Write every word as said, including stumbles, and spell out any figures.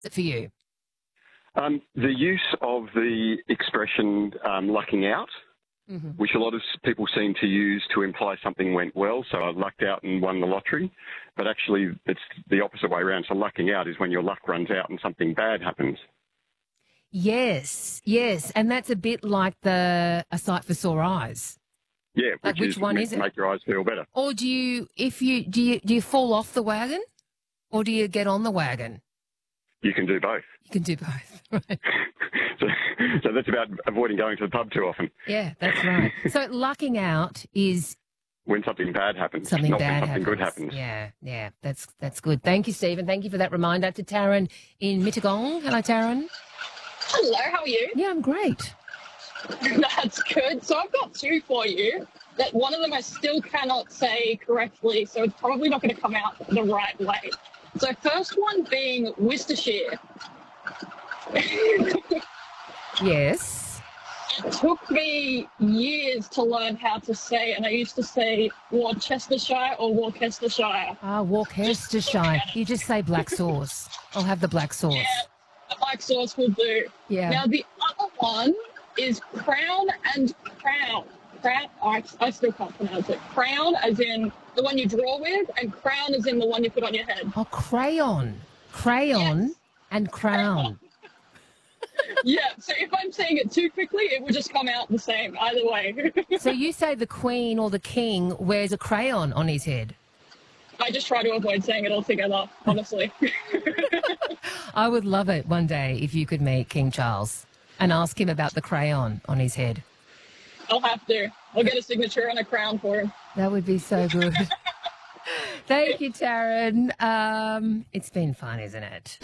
for you? Um, the use of the expression um, lucking out, mm-hmm. which a lot of people seem to use to imply something went well, so I lucked out and won the lottery, but actually it's the opposite way around. So lucking out is when your luck runs out and something bad happens. Yes, yes, and that's a bit like the a sight for sore eyes. Yeah, like which, which is one is it? Make your eyes feel better. Or do you, if you do, you do you fall off the wagon, or do you get on the wagon? You can do both. You can do both, right? so, so that's about avoiding going to the pub too often. Yeah, that's right. So lucking out is when something bad happens, something not bad when something happens. good happens. Yeah, yeah, that's that's good. Thank you, Stephen. Thank you for that reminder. To Taryn in Mittagong. Hello, Taryn. Hello, how are you? Yeah, I'm great. That's good. So I've got two for you. That one of them I still cannot say correctly, so it's probably not going to come out the right way. So first one being Worcestershire. Yes. It took me years to learn how to say, and I used to say Worcestershire or Worcestershire. Ah, Worcestershire. You just say black sauce. I'll have the black sauce. Yeah, the black sauce will do. Yeah. Now the other one is crown and crown. Crown, I, I still can't pronounce it. Crown as in the one you draw with, and crown as in the one you put on your head. Oh, crayon. Crayon yes. and crown. Yeah, so if I'm saying it too quickly, it will just come out the same either way. So you say the Queen or the King wears a crayon on his head? I just try to avoid saying it altogether, honestly. I would love it one day if you could meet King Charles and ask him about the crayon on his head. I'll have to. I'll get a signature and a crown for him. That would be so good. Thank you, Taryn. Um, it's been fun, isn't it?